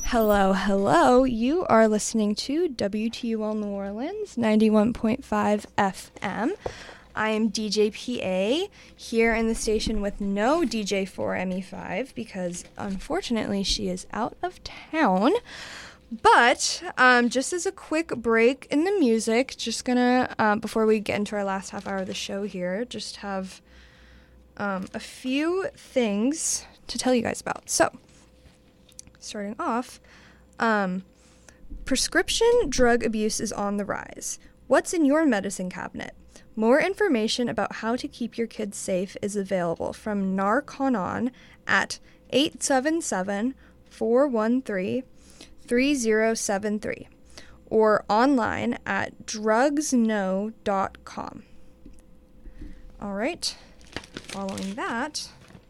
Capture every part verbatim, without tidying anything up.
Hello, hello. You are listening to W T U L New Orleans, ninety-one point five F M. I am D J P A here in the station with no D J for M E five because unfortunately she is out of town. But um, just as a quick break in the music, just gonna, uh, before we get into our last half hour of the show here, just have um, a few things to tell you guys about. So, starting off, um, prescription drug abuse is on the rise. What's in your medicine cabinet? More information about how to keep your kids safe is available from Narconon at eight seven seven, four one three, three zero seven three or online at drugs know dot com. All right, following that,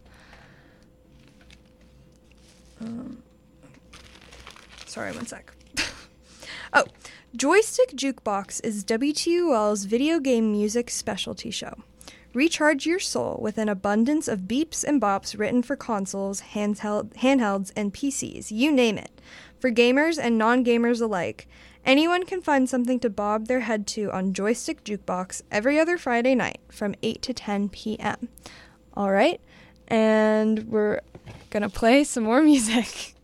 um, sorry, one sec. oh, Joystick Jukebox is W T U L's video game music specialty show. Recharge your soul with an abundance of beeps and bops written for consoles, handheld, handhelds, and P Cs, you name it. For gamers and non-gamers alike, anyone can find something to bob their head to on Joystick Jukebox every other Friday night from eight to ten p.m. All right, and we're going to play some more music.